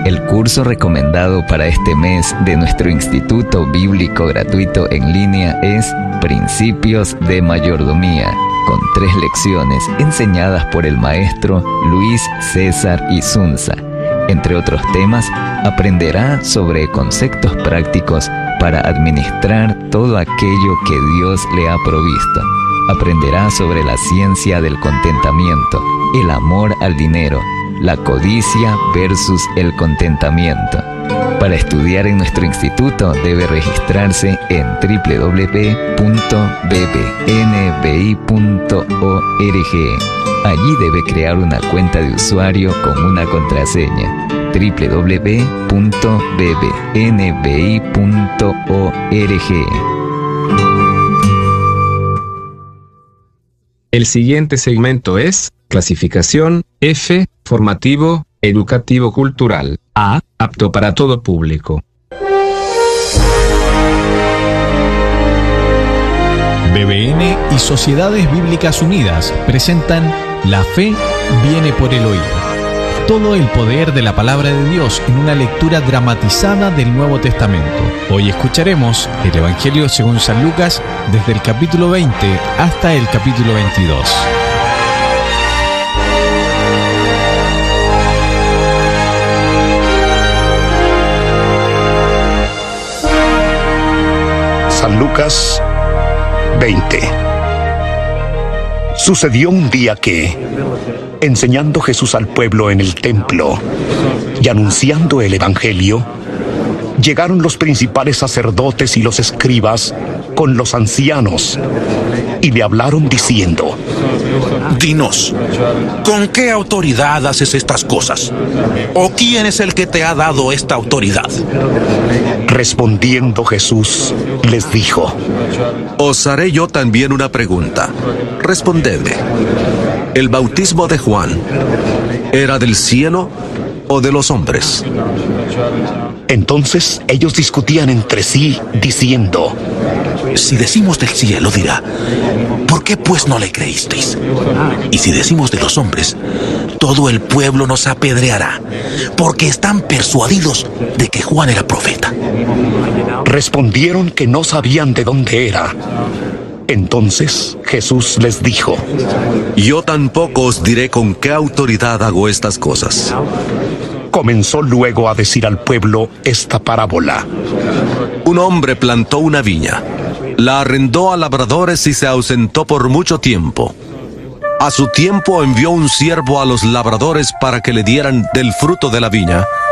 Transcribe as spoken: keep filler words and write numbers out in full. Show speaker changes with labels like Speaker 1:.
Speaker 1: El curso recomendado para este mes de nuestro Instituto Bíblico Gratuito en línea es Principios de Mayordomía, con tres lecciones enseñadas por el maestro Luis César Isunza. Entre otros temas, aprenderá sobre conceptos prácticos para administrar todo aquello que Dios le ha provisto. Aprenderá sobre la ciencia del contentamiento, el amor al dinero, la codicia versus el contentamiento. Para estudiar en nuestro instituto debe registrarse en doble u doble u doble u punto b b n b i punto org. Allí debe crear una cuenta de usuario con una contraseña. doble u doble u doble u punto b b n b i punto org.
Speaker 2: El siguiente segmento es clasificación F, formativo, educativo cultural. A, apto para todo público.
Speaker 3: B B N y Sociedades Bíblicas Unidas presentan La Fe viene por el oído. Todo el poder de la palabra de Dios en una lectura dramatizada del Nuevo Testamento. Hoy escucharemos el Evangelio según San Lucas desde el capítulo veinte hasta el capítulo veintidós.
Speaker 4: San Lucas veinte. Sucedió un día que, enseñando Jesús al pueblo en el templo y anunciando el Evangelio, llegaron los principales sacerdotes y los escribas con los ancianos y le hablaron diciendo:
Speaker 5: Dinos, ¿con qué autoridad haces estas cosas? ¿O quién es el que te ha dado esta autoridad?
Speaker 4: Respondiendo Jesús, les dijo:
Speaker 6: Os haré yo también una pregunta. Respondedme. ¿El bautismo de Juan era del cielo o de los hombres?
Speaker 4: Entonces ellos discutían entre sí, diciendo:
Speaker 5: Si decimos del cielo, dirá, ¿por qué pues no le creísteis? Y si decimos de los hombres, todo el pueblo nos apedreará, porque están persuadidos de que Juan era profeta.
Speaker 4: Respondieron que no sabían de dónde era. Entonces Jesús les dijo:
Speaker 6: Yo tampoco os diré con qué autoridad hago estas cosas.
Speaker 4: Comenzó luego a decir al pueblo esta parábola.
Speaker 6: Un hombre plantó una viña, la arrendó a labradores y se ausentó por mucho tiempo. A su tiempo envió un siervo a los labradores para que le dieran del fruto de la viña,